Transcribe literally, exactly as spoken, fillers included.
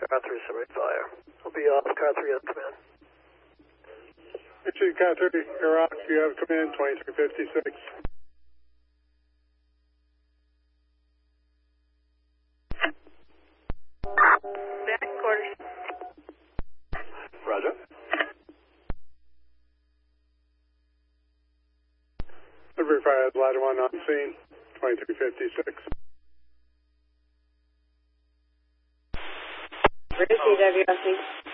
Car three, summary fire. I'll be off. Car three on command. Richard, Car three, Iraq, you have command, twenty-three fifty-six. Back quarters. Roger. Livery fire, ladder one on scene, twenty-three fifty-six. Where is C W S?